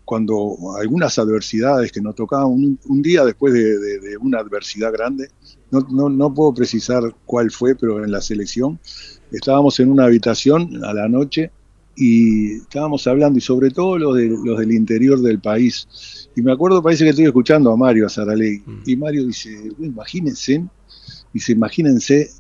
cuando algunas adversidades que nos tocaban un día después de una adversidad grande, no puedo precisar cuál fue, pero en la selección, estábamos en una habitación a la noche y estábamos hablando, y sobre todo los del interior del país. Y me acuerdo, parece que estoy escuchando a Mario, a Saralegui, y Mario dice, imagínense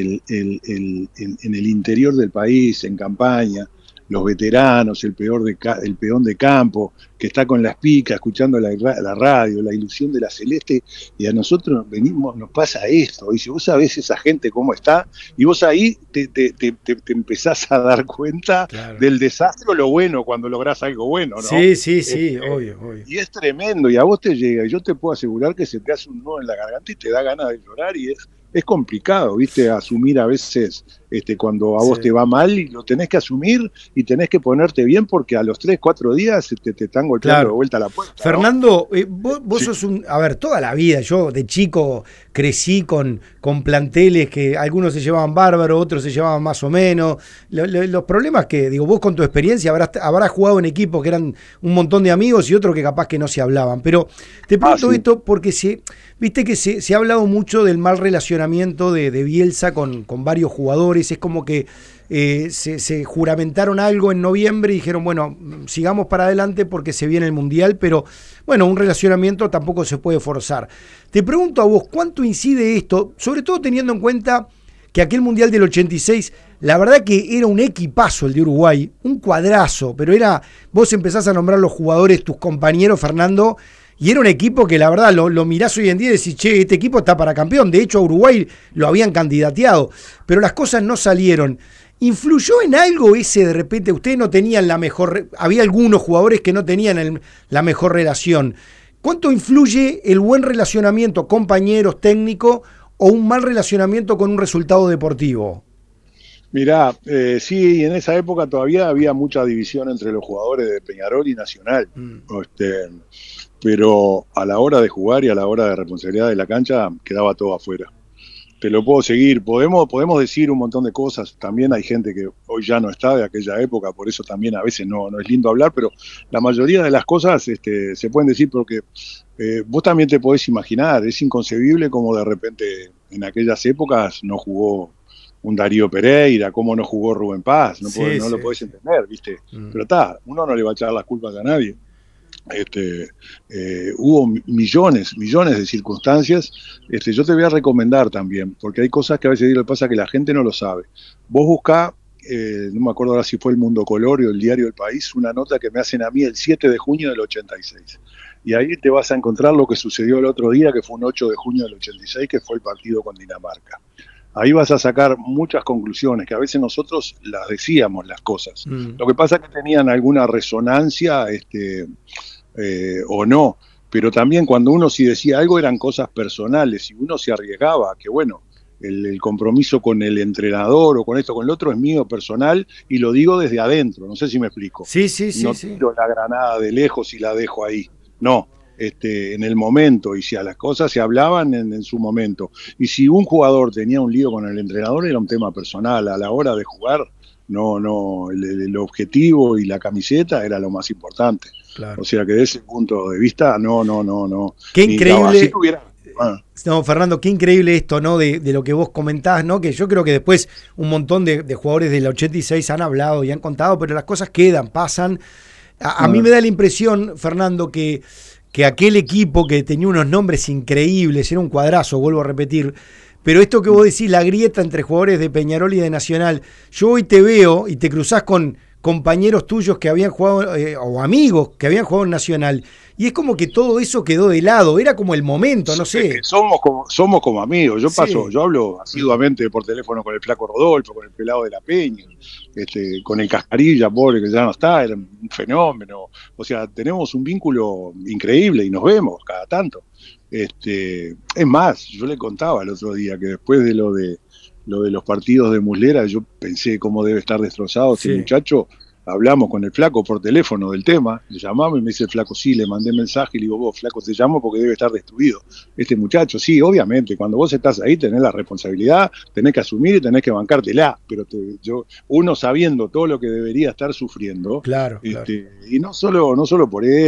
en el interior del país, en campaña, los veteranos, el peón de campo, que está con las picas, escuchando la radio, la ilusión de la celeste, y a nosotros nos pasa esto. Dice, vos sabés esa gente cómo está, y vos ahí te empezás a dar cuenta Claro. del desastre o lo bueno cuando lográs algo bueno, ¿no? Sí, sí, sí, obvio, obvio. Y es tremendo, y a vos te llega, y yo te puedo asegurar que se te hace un nudo en la garganta y te da ganas de llorar, y es complicado, ¿viste? Asumir a veces cuando a vos Sí. te va mal, y lo tenés que asumir y tenés que ponerte bien, porque a los 3, 4 días te están golpeando de Claro. vuelta a la puerta, ¿no? Fernando, vos Sí, sos un... A ver, toda la vida, yo de chico crecí con planteles que algunos se llevaban bárbaro, otros se llevaban más o menos. Los problemas que, digo, vos con tu experiencia habrás jugado en equipos que eran un montón de amigos y otros que capaz que no se hablaban. Pero te pregunto sí. esto porque viste que se ha hablado mucho del mal relacionamiento de Bielsa con varios jugadores. Es como que se juramentaron algo en noviembre y dijeron, bueno, sigamos para adelante porque se viene el Mundial, pero bueno, un relacionamiento tampoco se puede forzar. Te pregunto a vos, ¿cuánto incide esto? Sobre todo teniendo en cuenta que aquel Mundial del 86, la verdad que era un equipazo el de Uruguay, un cuadrazo, pero vos empezás a nombrar los jugadores, tus compañeros, Fernando, y era un equipo que la verdad lo mirás hoy en día y decís, che, este equipo está para campeón. De hecho, a Uruguay lo habían candidateado, pero las cosas no salieron. ¿Influyó en algo ese de repente? Ustedes no tenían la mejor... Había algunos jugadores que no tenían la mejor relación. ¿Cuánto influye el buen relacionamiento compañeros, técnico, o un mal relacionamiento con un resultado deportivo? Mirá, sí, en esa época todavía había mucha división entre los jugadores de Peñarol y Nacional. Este, pero a la hora de jugar y a la hora de responsabilidad de la cancha quedaba todo afuera. Te lo puedo seguir, podemos decir un montón de cosas, también hay gente que hoy ya no está de aquella época, por eso también a veces no es lindo hablar, pero la mayoría de las cosas se pueden decir porque vos también te podés imaginar, es inconcebible como de repente en aquellas épocas no jugó un Darío Pereira, cómo no jugó Rubén Paz, Sí, no lo sí. podés entender, ¿viste? Pero uno no le va a echar las culpas a nadie. Hubo millones de circunstancias. Yo te voy a recomendar también, porque hay cosas que a veces le pasa que la gente no lo sabe. Vos buscá, no me acuerdo ahora si fue el Mundo Color o el Diario del País, una nota que me hacen a mí el 7 de junio del 86. Y ahí te vas a encontrar lo que sucedió el otro día, que fue un 8 de junio del 86, que fue el partido con Dinamarca. Ahí vas a sacar muchas conclusiones, que a veces nosotros las decíamos las cosas. Lo que pasa es que tenían alguna resonancia, o no, pero también cuando uno sí decía algo eran cosas personales y uno se arriesgaba, que bueno, el compromiso con el entrenador o con esto, con el otro es mío personal y lo digo desde adentro, no sé si me explico. Sí, sí, sí, No sí. tiro la granada de lejos y la dejo ahí, no. En el momento, y si a las cosas se hablaban en su momento. Y si un jugador tenía un lío con el entrenador, era un tema personal. A la hora de jugar, el objetivo y la camiseta era lo más importante. O Claro. sea que de ese punto de vista, no. Qué Ni así increíble. tuviera. Ah, No, Fernando, qué increíble esto, ¿no? De lo que vos comentás, ¿no? Que yo creo que después un montón de jugadores del 86 han hablado y han contado, pero las cosas quedan, pasan. A mí me da la impresión, Fernando, que aquel equipo que tenía unos nombres increíbles, era un cuadrazo, vuelvo a repetir, pero esto que vos decís, la grieta entre jugadores de Peñarol y de Nacional, yo hoy te veo y te cruzás con compañeros tuyos que habían jugado, o amigos que habían jugado en Nacional, y es como que todo eso quedó de lado, era como el momento, no es que sé. somos como amigos. Sí, Yo hablo asiduamente por teléfono con el Flaco Rodolfo, con el Pelado de la Peña, con el Cascarilla, pobre que ya no está, era un fenómeno. O sea, tenemos un vínculo increíble y nos vemos cada tanto. Es más, yo le contaba el otro día que después de lo de los partidos de Muslera, yo pensé cómo debe estar destrozado este sí. muchacho. Hablamos con el Flaco por teléfono del tema, le llamamos y me dice el Flaco, sí, le mandé mensaje y le digo, vos, Flaco, te llamo porque debe estar destruido. Este muchacho, sí, obviamente, cuando vos estás ahí tenés la responsabilidad, tenés que asumir y tenés que bancártela, pero uno sabiendo todo lo que debería estar sufriendo, Claro, claro. y no solo por él,